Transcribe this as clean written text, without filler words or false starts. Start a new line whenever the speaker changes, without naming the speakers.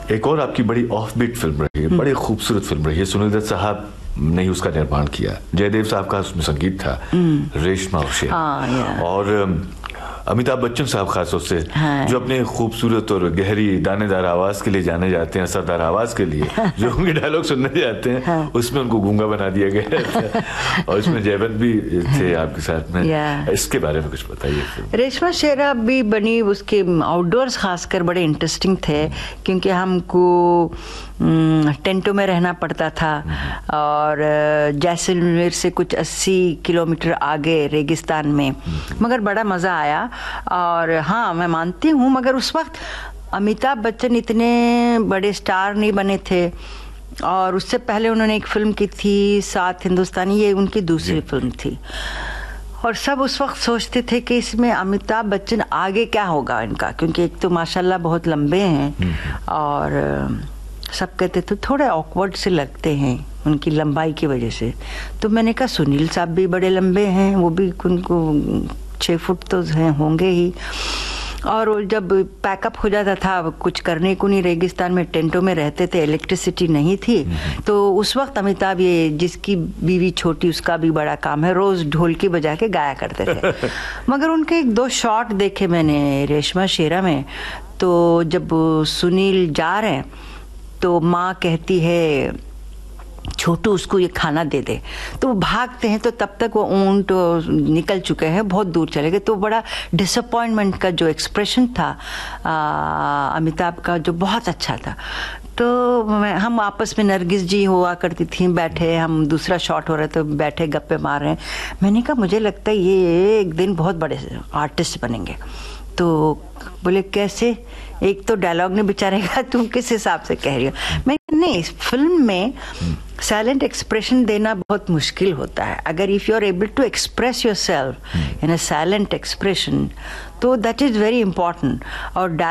एक और आपकी बड़ी ऑफ बीट फिल्म रही है, बड़ी खूबसूरत फिल्म रही है, सुनील दत्त साहब ने उसका निर्माण किया, जयदेव साहब का उसमें संगीत था, रेशमा और शेर, और अमिताभ बच्चन साहब खासतौर से जो अपने खूबसूरत और गहरी दानेदार आवाज के लिए जाने जाते हैं, असरदार आवाज के लिए, जो उनके डायलॉग सुनने जाते हैं उसमें उनको गूंगा बना दिया गया था। और इसमें जयवंत भी थे आपके साथ में, इसके बारे में कुछ बताइए।
रेशमा शेरा भी बनी, उसके आउटडोर्स खासकर बड़े इंटरेस्टिंग थे क्योंकि हमको टेंटों में रहना पड़ता था और जैसलमेर से कुछ 80 किलोमीटर आगे रेगिस्तान में, मगर बड़ा मज़ा आया। और हाँ, मैं मानती हूँ, मगर उस वक्त अमिताभ बच्चन इतने बड़े स्टार नहीं बने थे, और उससे पहले उन्होंने एक फिल्म की थी साथ हिंदुस्तानी, ये उनकी दूसरी फिल्म थी, और सब उस वक्त सोचते थे कि इसमें अमिताभ बच्चन आगे क्या होगा इनका, क्योंकि एक तो माशाल्लाह बहुत लंबे हैं और सब कहते थे थोड़े ऑकवर्ड से लगते हैं उनकी लंबाई की वजह से। तो मैंने कहा सुनील साहब भी बड़े लंबे हैं, वो भी उनको 6 फुट तो हैं, होंगे ही। और जब पैकअप हो जाता था, कुछ करने को नहीं, रेगिस्तान में टेंटों में रहते थे, इलेक्ट्रिसिटी नहीं थी, तो उस वक्त अमिताभ, ये जिसकी बीवी छोटी उसका भी बड़ा काम है, रोज ढोलकी बजा के गाया करते थे। मगर उनके 1-2 शॉट देखे मैंने रेशमा शेरा में, तो जब सुनील जा रहे हैं तो माँ कहती है छोटू उसको ये खाना दे दे, तो वो भागते हैं, तो तब तक वो ऊंट निकल चुके हैं, बहुत दूर चले गए। तो बड़ा डिसअपॉइंटमेंट का जो एक्सप्रेशन था अमिताभ का, जो बहुत अच्छा था। तो हम आपस में, नरगिस जी हुआ करती थी, बैठे, हम दूसरा शॉट हो रहा था, बैठे गप्पे मार रहे हैं। मैंने कहा मुझे लगता है ये एक दिन बहुत बड़े आर्टिस्ट बनेंगे। तो बोले कैसे, एक तो डायलॉग ने बेचारेगा, तुम किस हिसाब से कह रही हो। मैं नहीं, इस फिल्म में साइलेंट एक्सप्रेशन देना बहुत मुश्किल होता है। अगर if you are able to express your self in a silent expression, तो दैट इज वेरी इंपॉर्टेंट। और